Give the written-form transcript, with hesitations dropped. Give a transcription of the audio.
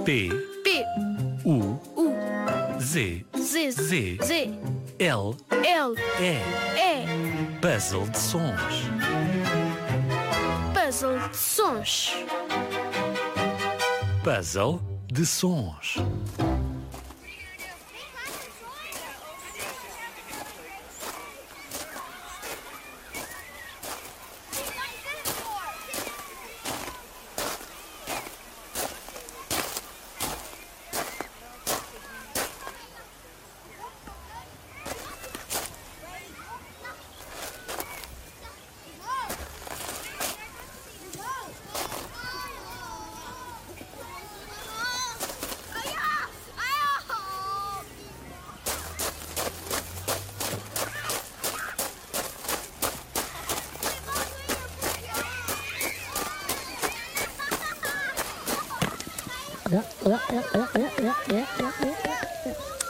P, P, U, U, Z, Z, Z, Z, L, L, E. E. Puzzle de sons. Puzzle de sons. Puzzle de sons. Yeah.